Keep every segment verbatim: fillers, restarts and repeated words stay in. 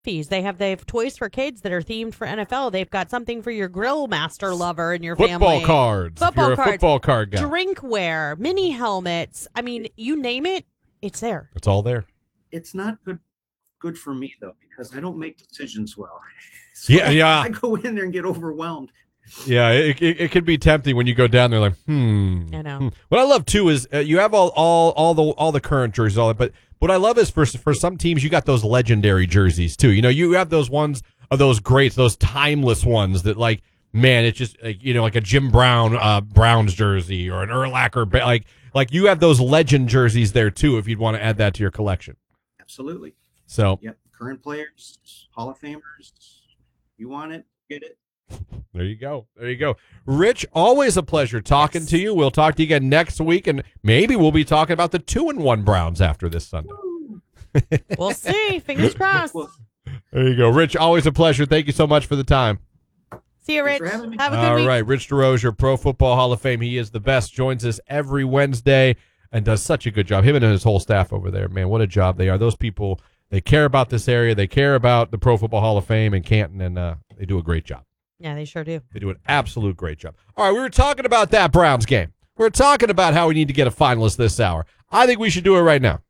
fees. They have they have toys for kids that are themed for N F L. They've got something for your grill master lover in your football family. Cards. Football if you're cards. a football card guy. Drinkware, mini helmets. I mean, you name it, it's there. It's all there. It's not good good for me, though, because I don't make decisions well. So Yeah, yeah. I go in there and get overwhelmed. Yeah, it, it, it can be tempting when you go down there like, hmm. I know. hmm. What I love, too, is uh, you have all, all all the all the current jerseys, all that, but what I love is for for some teams, you got those legendary jerseys, too. You know, you have those ones of those greats, those timeless ones that, like, man, it's just, like, you know, like a Jim Brown uh, Browns jersey or an Urlacher. Like, like you have those legend jerseys there, too, if you'd want to add that to your collection. Absolutely. So, yep, current players, Hall of Famers. You want it, get it. There you go. There you go. Rich, always a pleasure talking Yes. to you. We'll talk to you again next week, and maybe we'll be talking about the two and one Browns after this Sunday. We'll see. Fingers crossed. Well, There you go. Rich, always a pleasure. Thank you so much for the time. See you, Rich. Thanks for having me. Have a good All week. right, Rich DeRozier, Pro Football Hall of Fame. He is the best. Joins us every Wednesday and does such a good job. Him and his whole staff over there, man, what a job they are. Those people, they care about this area. They care about the Pro Football Hall of Fame in Canton, and uh, they do a great job. Yeah, they sure do. They do an absolute great job. All right, we were talking about that Browns game. We We're talking about how we need to get a finalist this hour. I think we should do it right now.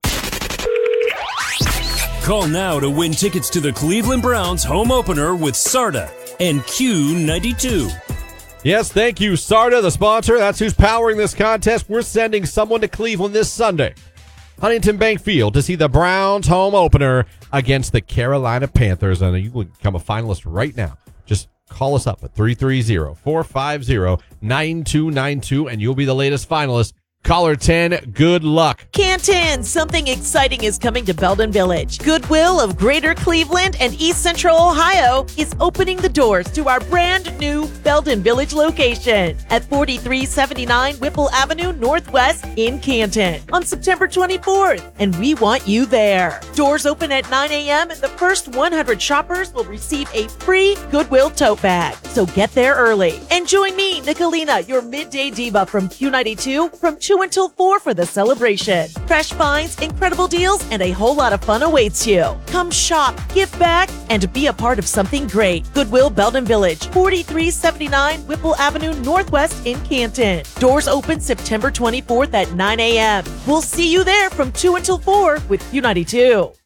Call now to win tickets to the Cleveland Browns home opener with Sarda and Q ninety-two. Yes, thank you, Sarda, the sponsor. That's who's powering this contest. We're sending someone to Cleveland this Sunday, Huntington Bank Field, to see the Browns home opener against the Carolina Panthers. And you can become a finalist right now. Just call us up at three three zero, four five zero, nine two nine two, and you'll be the latest finalist. Caller ten, good luck. Canton, something exciting is coming to Belden Village. Goodwill of Greater Cleveland and East Central Ohio is opening the doors to our brand new Belden Village location at forty-three seventy-nine Whipple Avenue Northwest in Canton on September twenty-fourth, and we want you there. Doors open at nine a.m. and the first one hundred shoppers will receive a free Goodwill tote bag. So get there early. And join me, Nicolina, your midday diva from Q ninety-two, from two until four for the celebration. Fresh finds, incredible deals, and a whole lot of fun awaits you. Come shop, give back, and be a part of something great. Goodwill Belden Village, forty-three seventy-nine Whipple Avenue Northwest in Canton. Doors open September twenty-fourth at nine a.m. We'll see you there from two until four with Q ninety-two.